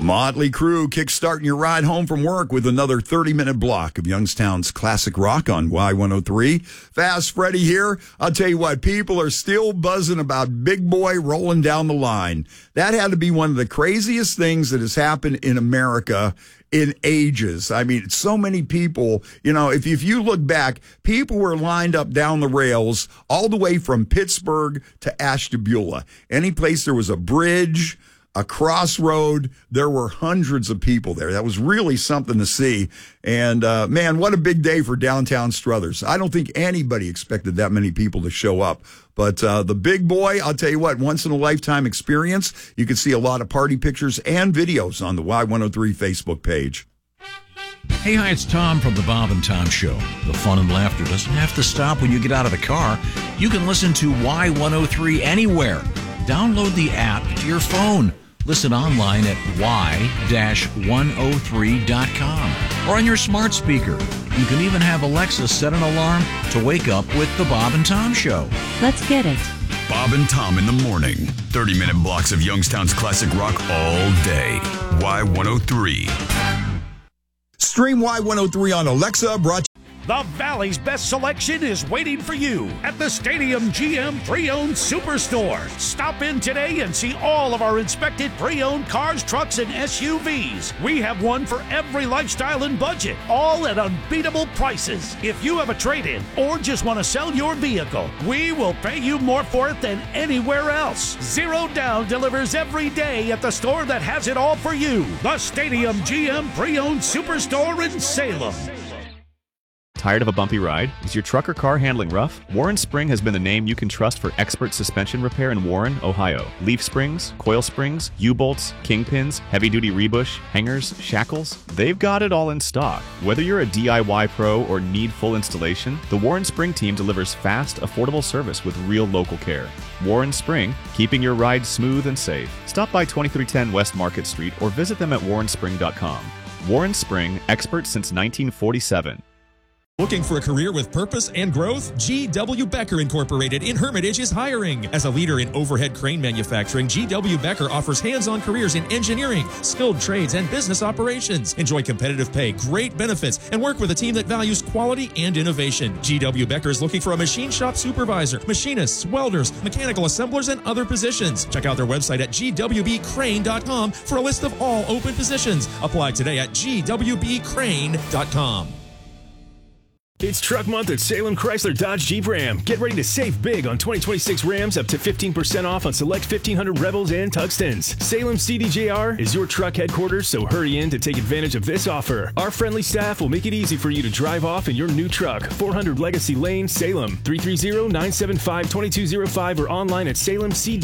Motley Crue kickstarting your ride home from work with another 30-minute block of Youngstown's classic rock on Y103. Fast Freddie here. I'll tell you what, people are still buzzing about Big Boy rolling down the line. That had to be one of the craziest things that has happened in America in ages. I mean, so many people, you know, if you look back, people were lined up down the rails all the way from Pittsburgh to Ashtabula. Any place there was a bridge, a crossroad, there were hundreds of people there. That was really something to see. And, man, what a big day for downtown Struthers. I don't think anybody expected that many people to show up. But the Big Boy, I'll tell you what, once-in-a-lifetime experience. You can see a lot of party pictures and videos on the Y103 Facebook page. Hey, hi, it's Tom from the Bob and Tom Show. The fun and laughter doesn't have to stop when you get out of the car. You can listen to Y103 anywhere. Download the app to your phone. Listen online at y-103.com or on your smart speaker. You can even have Alexa set an alarm to wake up with the Bob and Tom Show. Let's get it. Bob and Tom in the morning. 30-minute blocks of Youngstown's classic rock all day. Y103. Stream Y103 on Alexa, brought to The Valley's best selection is waiting for you at the Stadium GM Pre-Owned Superstore. Stop in today and see all of our inspected pre-owned cars, trucks, and SUVs. We have one for every lifestyle and budget, all at unbeatable prices. If you have a trade-in or just want to sell your vehicle, we will pay you more for it than anywhere else. Zero Down delivers every day at the store that has it all for you. The Stadium GM Pre-Owned Superstore in Salem. Tired of a bumpy ride? Is your truck or car handling rough? Warren Spring has been the name you can trust for expert suspension repair in Warren, Ohio. Leaf springs, coil springs, U-bolts, kingpins, heavy-duty rebush, hangers, shackles, they've got it all in stock. Whether you're a DIY pro or need full installation, the Warren Spring team delivers fast, affordable service with real local care. Warren Spring, keeping your ride smooth and safe. Stop by 2310 West Market Street or visit them at warrenspring.com. Warren Spring, expert since 1947. Looking for a career with purpose and growth? G.W. Becker Incorporated in Hermitage is hiring. As a leader in overhead crane manufacturing, G.W. Becker offers hands-on careers in engineering, skilled trades, and business operations. Enjoy competitive pay, great benefits, and work with a team that values quality and innovation. G.W. Becker is looking for a machine shop supervisor, machinists, welders, mechanical assemblers, and other positions. Check out their website at gwbcrane.com for a list of all open positions. Apply today at gwbcrane.com. It's Truck Month at Salem Chrysler Dodge Jeep Ram. Get ready to save big on 2026 Rams, up to 15% off on select 1500 Rebels and Tuxtons. Salem CDJR is your truck headquarters, so hurry in to take advantage of this offer. Our friendly staff will make it easy for you to drive off in your new truck. 400 Legacy Lane, Salem. 330-975-2205 or online at salemcd.